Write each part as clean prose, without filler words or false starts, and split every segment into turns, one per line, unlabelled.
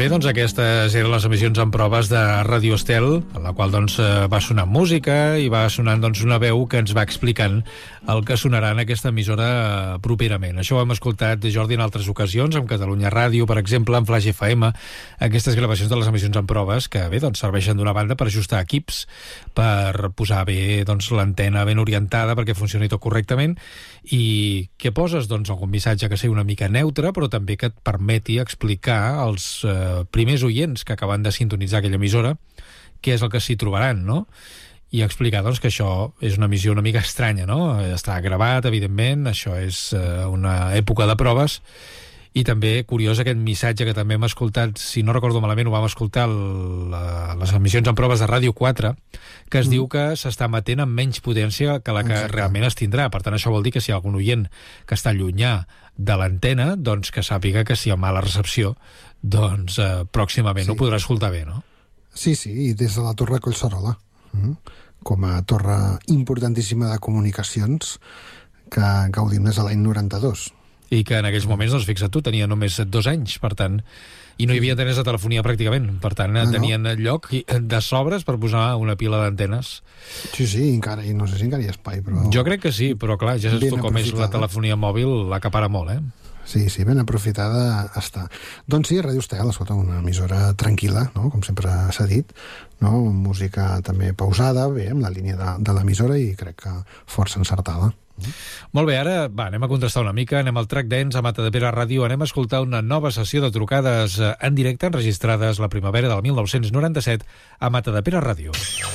Bé, doncs aquestes eren les emissions en proves de Ràdio Estel, en la qual doncs, va sonar música i va sonant doncs, una veu que ens va explicant el que sonarà en aquesta emissora properament. Això ho hem escoltat, Jordi, en altres ocasions, amb Catalunya Ràdio, per exemple, en Flash FM, aquestes gravacions de les emissions en proves que bé, doncs, serveixen d'una banda per ajustar equips, per posar bé doncs, l'antena ben orientada perquè funcioni tot correctament. I què poses? Doncs algun missatge que sigui una mica neutre, però també que et permeti explicar als primers oients que acaben de sintonitzar aquella emissora què és el que s'hi trobaran, no? I explicar doncs, que això és una emissió una mica estranya, no? Està gravat, evidentment, això és una època de proves, i també curiós aquest missatge que també hem escoltat, si no recordo malament, ho vam escoltar les emissions en proves de Ràdio 4, que es diu que s'està emetent amb menys potència que la que realment es tindrà. Per tant, això vol dir que si hi ha algun oient que està llunyà de l'antena, doncs que sàpiga que si hi ha mala recepció, doncs pròximament ho podrà escoltar bé, no?
Sí, i des de la Torre Collserola, com a torre importantíssima de comunicacions que gaudim des de l'any 92.
I que en aquells moments, doncs fixa't tu, tenia només 2 anys, per tant, i no hi havia antenes de telefonia pràcticament, per tant, tenien lloc de sobres per posar una pila d'antenes.
Sí, encara, i no sé si encara hi ha espai, però...
Jo crec que sí, però clar, ja saps tu com és la telefonia mòbil, l'acapara molt,
Sí, ben aprofitada està. Doncs sí, Ràdio Estel, escolta, una emissora tranquil·la, no? Com sempre s'ha dit, no? Música també pausada, bé, amb la línia de l'emissora, i crec que força encertada.
Molt bé, ara anem a contrastar una mica, anem al Track Dance a Matadepera Ràdio, anem a escoltar una nova sessió de trucades en directe enregistrades la primavera del 1997 a Matadepera Ràdio.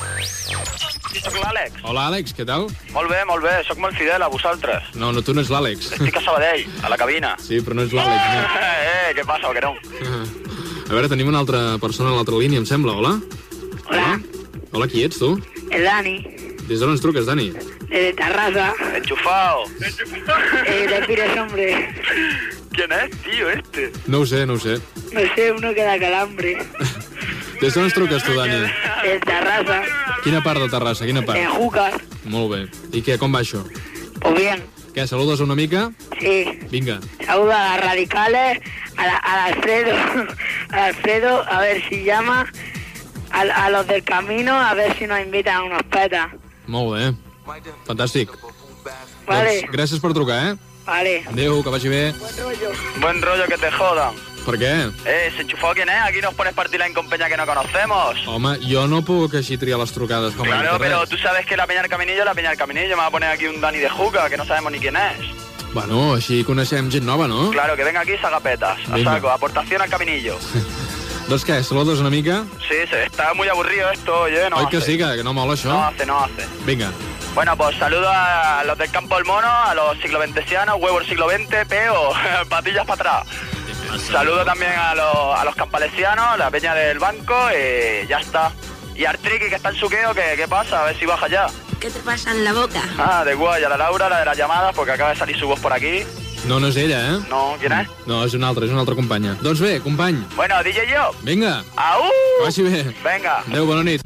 Soc l'Àlex.
Hola, Àlex, què tal?
Molt bé, soc molt fidel a vosaltres.
No, tu no ets l'Àlex.
Estic a Sabadell, a la cabina.
Sí, però no ets l'Àlex, no?
Què passa, o que no?
A veure, tenim una altra persona a l'altra línia, em sembla, hola?
Hola.
Hola, qui ets, tu?
El Dani.
Des d'on ens truques, Dani?
De Tarrasa.
Enchufao.
De Pires, hombre.
¿Quién es, tío, este?
No ho sé.
No sé, uno que da calambre.
Des d'on ens truques, tu, Dani?
De Tarrasa.
Quina part de Terrassa, quina part?
De Júcar.
Molt bé. I què, com va això?
Pues bien.
Què, saludes una mica?
Sí.
Vinga.
Saludo a las radicales, al Alfredo, a ver si llama, a los del camino, a ver si nos invitan a unos petas.
Molt bé. Fantàstic.
Vale.
Doncs gràcies per trucar,
Vale.
Adéu, que vagi bé.
Buen rollo que te jodan.
Per què?
¿Se enchufó quién es? Aquí nos pones partiline con peña que no conocemos.
Home, jo no puc així triar les trucades com
Claro, pero tú sabes que la peña del Caminillo. Me va a poner aquí un Dani de Juca, que no sabemos ni quién es.
Bueno, així coneixem gent nova, no?
Claro, que venga aquí y se haga petas. A saco, aportación al Caminillo.
Doncs què, saludes una mica?
Sí, está muy aburrido esto, oye, no
Oi
hace.
que sí, que no mola això?
No hace.
Vinga.
Bueno, pues saludo a los del Campo del Mono, a los siglo XXianos, huevos siglo XX, peo, patillas para atrás. Saludo también a los campalesianos, la peña del banco, y ya está. Y al Triqui, que está en suqueo, ¿qué pasa? A ver si baja ya.
¿Qué te pasa en la boca?
De guay, a la Laura, la de las llamadas, porque acaba de salir su voz por aquí.
No és ella,
No, ¿quién es?
No, és una altra companya. Doncs bé, company.
Bueno, DJ yo.
Vinga.
¡Au!
Que vagi bé.
Venga.
Adéu, bona nit.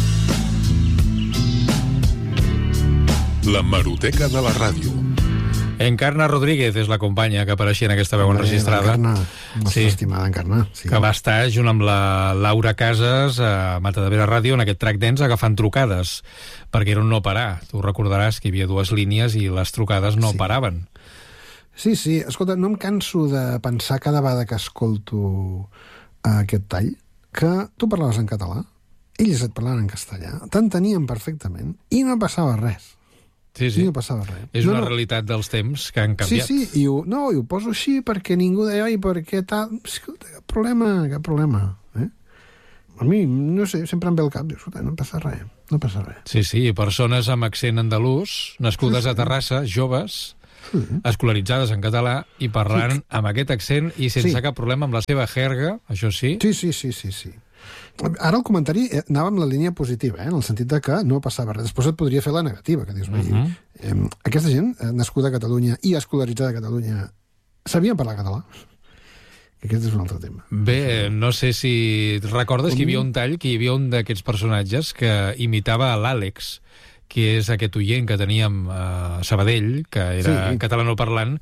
La Hemeroteca de la Ràdio.
Encarna Rodríguez és la companya que apareixia en aquesta veu enregistrada.
Nostra estimada Encarna. Sí.
Que va estar junt amb la Laura Casas a Matadepera Ràdio en aquest Track Dance agafant trucades, perquè era un no parar. Tu recordaràs que hi havia 2 línies i les trucades no paraven.
Sí, escolta, no em canso de pensar cada vegada que escolto aquest tall que tu parlaves en català, ells et parlaven en castellà, t'entenien perfectament i no passava res.
Sí.
I no passava res.
És una realitat dels temps que han canviat.
Sí, i ho poso així perquè ningú deia, oi, per què tal... Escolta, cap problema. A mi, no sé, sempre em ve al cap, diu, escolta, no passa res.
Sí, persones amb accent andalús, nascudes a Terrassa, joves, escolaritzades en català i parlant amb aquest accent i sense cap problema amb la seva jerga, això sí.
Sí. Ara el comentari anava amb la línia positiva, en el sentit de que no passava res. Després et podria fer la negativa, que dius, aquesta gent, nascuda a Catalunya i escolaritzada a Catalunya, sabien parlar català? Aquest és un altre tema.
Bé, no sé si recordes que hi havia un tall, que hi havia un d'aquests personatges que imitava l'Àlex, que és aquest oient que teníem a Sabadell, que era catalanoparlant,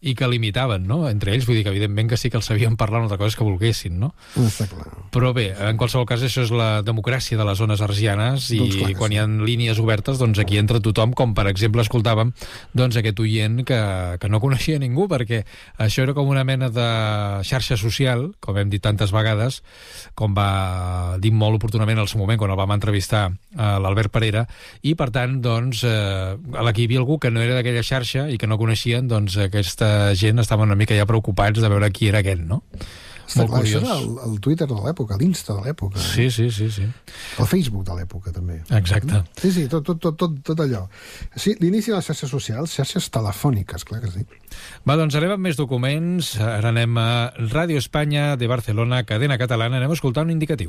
i que limitaven, no?, entre ells, vull dir que evidentment que sí que els sabien parlar una altra cosa que volguessin, no?
Està clar.
Però bé, en qualsevol cas això és la democràcia de les zones arsianes i
Doncs
quan hi ha línies obertes, doncs aquí entra tothom, com per exemple escoltàvem doncs aquest oient que no coneixia ningú, perquè això era com una mena de xarxa social, com hem dit tantes vegades, com va dir molt oportunament al seu moment quan el vam entrevistar a l'Albert Parera, i per tant, doncs, a la que hi havia algú que no era d'aquella xarxa i que no coneixien, doncs aquesta gent estava una mica ja preocupats de veure qui era aquest, no?
Està
Molt
clar,
curiós.
això era el Twitter de l'època, l'Insta de l'època.
Sí.
El Facebook de l'època, també.
Exacte.
Sí, tot allò. Sí, l'inici de les xarxes socials, xarxes telefòniques, clar que sí.
Va, doncs anem amb més documents. Ara anem a Ràdio Espanya de Barcelona, cadena catalana. Anem a escoltar un indicatiu.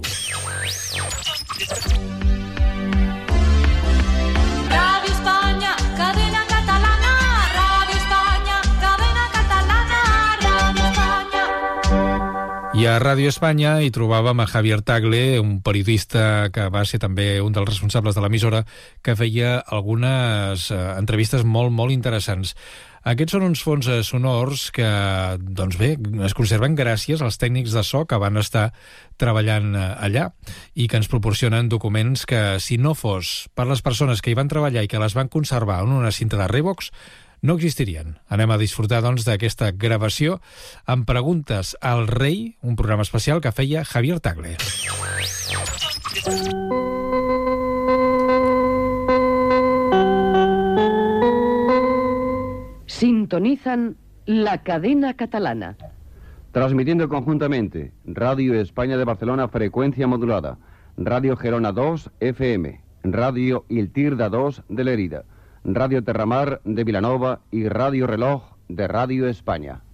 Radio España, cadena catalana. Radio España, cadena catalana. Radio España.
I a Ràdio Espanya hi trobàvem a Javier Tagle, un periodista que va ser també un dels responsables de l'emissora, que feia algunes entrevistes molt interessants. Aquests són uns fons sonors que, doncs bé, es conserven gràcies als tècnics de so que van estar treballant allà i que ens proporcionen documents que, si no fos per les persones que hi van treballar i que les van conservar en una cinta de Revox, no existirien. Anem a disfrutar, doncs, d'aquesta gravació amb preguntes al rei, un programa especial que feia Javier Tagle.
Sintonizan la cadena catalana.
Transmitiendo conjuntamente Radio España de Barcelona, frecuencia modulada, Radio Gerona 2 FM, Radio Iltirda 2 de Lérida, Radio Terramar de Vilanova y Radio Reloj de Radio España.